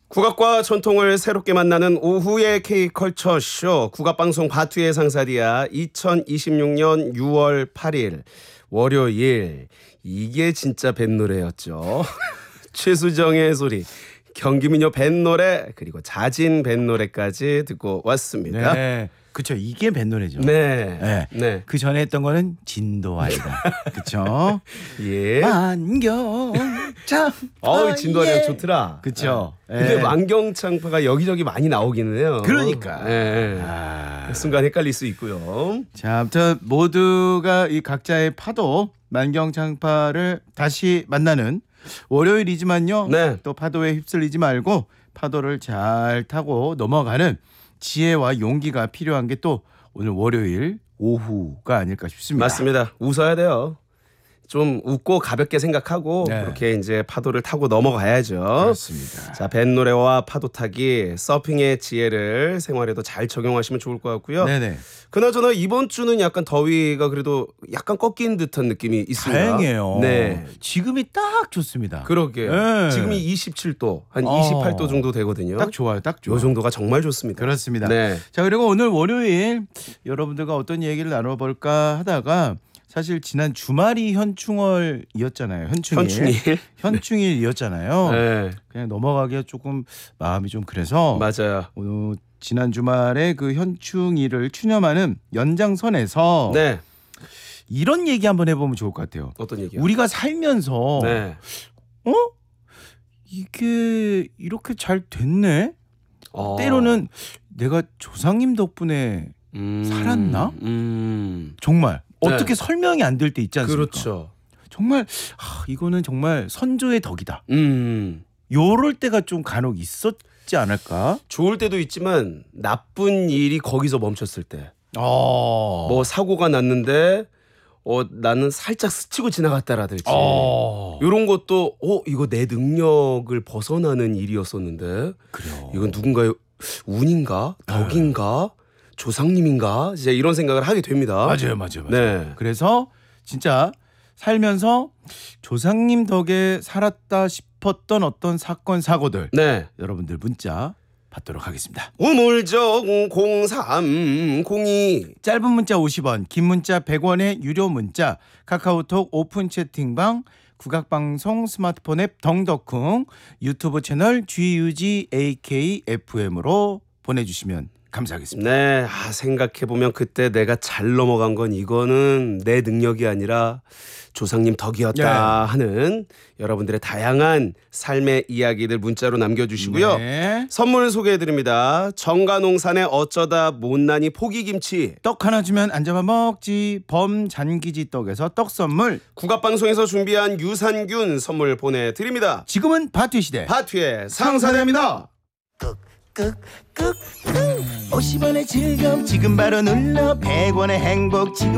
국악과 전통을 새롭게 만나는 오후의 K컬처쇼 국악방송 바투의 상사디아 2026년 6월 8일 월요일 이게 진짜 뱃노래였죠. 최수정의 소리 경기민요 뱃노래 그리고 자진 뱃노래까지 듣고 왔습니다. 네, 그렇죠. 이게 뱃노래죠. 네. 네. 네. 그 전에 했던 거는 진도아이다. 그렇죠. 예. 만경창. 진도아리가 좋더라. 그렇죠. 근데 만경창파가 여기저기 많이 나오기는 해요. 그러니까. 네. 순간 헷갈릴 수 있고요. 자, 아무튼 모두가 이 각자의 파도 만경창파를 다시 만나는 월요일이지만요. 네. 또 파도에 휩쓸리지 말고 파도를 잘 타고 넘어가는 지혜와 용기가 필요한 게 또 오늘 월요일 오후가 아닐까 싶습니다. 맞습니다. 웃어야 돼요. 좀 웃고 가볍게 생각하고 네. 그렇게 이제 파도를 타고 넘어가야죠. 그렇습니다. 자, 뱃노래와 파도 타기, 서핑의 지혜를 생활에도 잘 적용하시면 좋을 것 같고요. 네네. 그나저나 이번 주는 약간 더위가 그래도 약간 꺾인 듯한 느낌이 있습니다. 다행이에요. 네. 지금이 딱 좋습니다. 그러게요. 네. 지금이 27도, 한 28도 정도 되거든요. 딱 좋아요. 딱 좋아요. 요 정도가 정말 좋습니다. 그렇습니다. 네. 자, 그리고 오늘 월요일 여러분들과 어떤 얘기를 나눠볼까 하다가 사실 지난 주말이 현충월이었잖아요. 현충일. 현충일이었잖아요. 네. 그냥 넘어가기가 조금 마음이 좀 그래서 맞아요. 오늘 지난 주말에 그 현충일을 추념하는 연장선에서 네. 이런 얘기 한번 해보면 좋을 것 같아요. 어떤 얘기요? 우리가 살면서 네. 이게 이렇게 잘 됐네? 어. 때로는 내가 조상님 덕분에 살았나? 정말 어떻게 설명이 안 될 때 있지 않습니까? 그렇죠. 정말 이거는 정말 선조의 덕이다. 요럴 때가 좀 간혹 있었지 않을까? 좋을 때도 있지만 나쁜 일이 거기서 멈췄을 때. 뭐 뭐 사고가 났는데 나는 살짝 스치고 지나갔다라든지 이런 것도 이거 내 능력을 벗어나는 일이었었는데 그래요. 이건 누군가의 운인가 덕인가 조상님인가 이제 이런 생각을 하게 됩니다. 맞아요. 네. 그래서 진짜 살면서 조상님 덕에 살았다 싶었던 어떤 사건 사고들 네. 여러분들 문자 받도록 하겠습니다. 우물정 0302 짧은 문자 50원, 긴 문자 100원의 유료 문자, 카카오톡 오픈 채팅방, 국악방송 스마트폰 앱 덩덕쿵, 유튜브 채널 GUGAKFM으로 보내주시면 감사하겠습니다. 네, 생각해보면 그때 내가 잘 넘어간 건 이거는 내 능력이 아니라 조상님 덕이었다 하는 여러분들의 다양한 삶의 이야기들 문자로 남겨주시고요. 네. 선물 소개해드립니다. 정가농산의 어쩌다 못난이 포기김치, 떡 하나 주면 안 잡아 먹지 범잔기지 떡에서 떡 선물, 국악방송에서 준비한 유산균 선물 보내드립니다. 지금은 바투 시대 바투의 상사대입니다. 50원의 즐거움 지금 바로 눌러 100원의 행복 지금